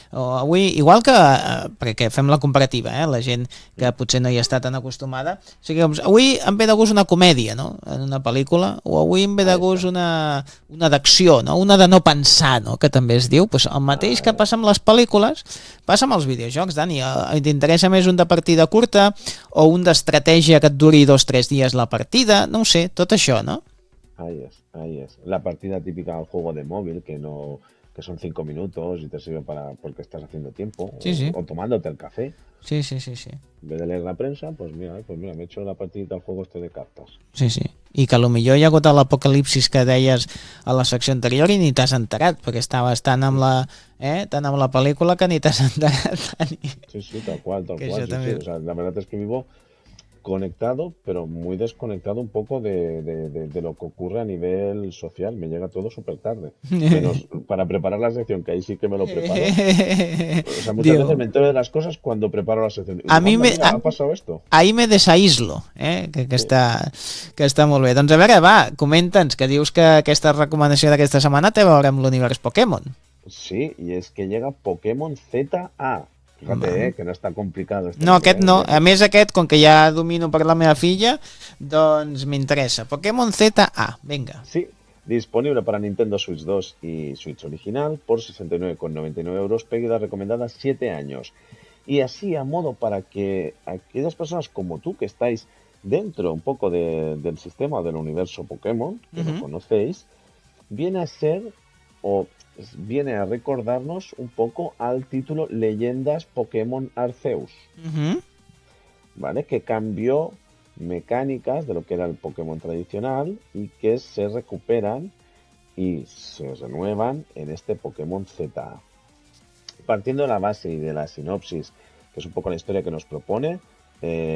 Avui, igual que, perquè fem la comparativa, la gent que potser no hi està tan acostumada, o sigui, avui em ve de gust una comèdia, no?, en una pel·lícula, o avui em ve de gust una d'acció, no?, una de no pensar, no?, que també es diu. Pues el mateix que passa amb les pel·lícules, passa amb els videojocs, Dani. T'interessa més un de partida curta o un d'estratègia que et duri 2 o 3 dies la partida, no ho sé, tot això, no? Ahí es, ahí es. La partida típica del juego de móvil, que son 5 minutos y te sirve porque estás haciendo tiempo, Sí, sí, o tomándote el café. sí, sí, sí, sí. En vez de leer la prensa, pues mira, me he hecho la partidita al juego este de cartas. Sí, sí. I que potser hi ha hagut l'apocalipsis que deies a la secció anterior i ni t'has enterat, perquè estaves tan amb tan amb la pel·lícula que ni t'has enterat, Dani. Sí, sí, tal Que cual, això sí, sí. també... O sea, la verdad es que vivo conectado, pero muy desconectado un poco de lo que ocurre a nivel social. Me llega todo súper tarde. Menos para preparar la sección, que ahí sí que me lo preparo. O sea, muchas veces Diu, me entero de las cosas cuando preparo la sección. a Digo, mi anda, me, mira, ha pasado esto. ahir me desaïslo, Sí, que està molt bé. Doncs a veure, va, comenta'ns, que dius que aquesta recomanació d'aquesta setmana té a veure amb l'univers Pokémon. sí, y es que llega Pokémon ZA. Fíjate, Home. que no está complicado este No, nombre, aquest no. A ¿eh? més, aquest, com que ja domino per la meva filla, doncs m'interessa. Pokémon ZA, vinga. Sí, disponible para Nintendo Switch 2 y Switch original por 69,99 euros, pedidas recomendadas 7 años. Y así a modo para que aquellas personas como tú que estáis dentro un poco del sistema del universo Pokémon, que lo conocéis, viene a ser o viene a recordarnos un poco al título Leyendas Pokémon Arceus, ¿vale? Que cambió mecánicas de lo que era el Pokémon tradicional y que se recuperan y se renuevan en este Pokémon Z. Partiendo de la base y de la sinopsis, que es un poco la historia que nos propone,